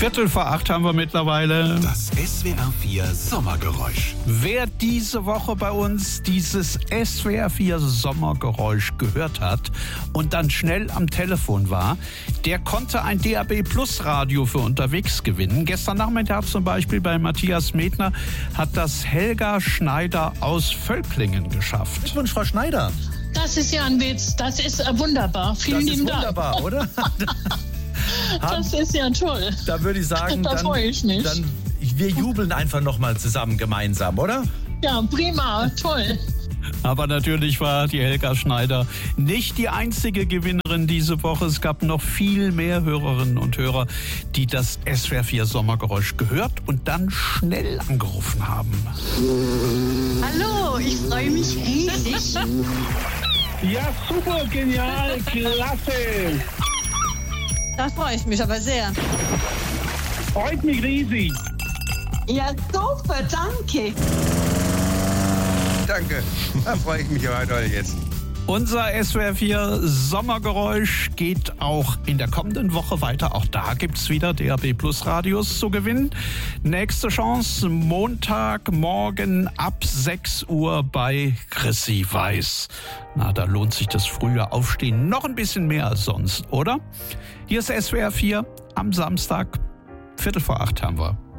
7:15 haben wir mittlerweile. Das SWR 4 Sommergeräusch. Wer diese Woche bei uns dieses SWR 4 Sommergeräusch gehört hat und dann schnell am Telefon war, der konnte ein DAB Plus Radio für unterwegs gewinnen. Gestern Nachmittag zum Beispiel bei Matthias Medner hat das Helga Schneider aus Völklingen geschafft. Glückwunsch, Frau Schneider. Das ist ja ein Witz. Das ist wunderbar. Vielen lieben Dank. Das ist wunderbar, oder? Das ist ja toll. Da würde ich sagen, da freue ich mich. Wir jubeln einfach nochmal zusammen gemeinsam, oder? Ja, prima, toll. Aber natürlich war die Helga Schneider nicht die einzige Gewinnerin diese Woche. Es gab noch viel mehr Hörerinnen und Hörer, die das SWR 4 Sommergeräusch gehört und dann schnell angerufen haben. Hallo, ich freue mich riesig. Ja, super, genial, klasse. Da freue ich mich aber sehr. Freut mich riesig. Ja, super, danke. Danke, da freue ich mich aber doll jetzt. Unser SWR 4 Sommergeräusch geht auch in der kommenden Woche weiter. Auch da gibt es wieder DAB Plus Radios zu gewinnen. Nächste Chance Montagmorgen ab 6 Uhr bei Chrissy Weiß. Na, da lohnt sich das frühe Aufstehen noch ein bisschen mehr als sonst, oder? Hier ist SWR 4 am Samstag, 7:15 haben wir.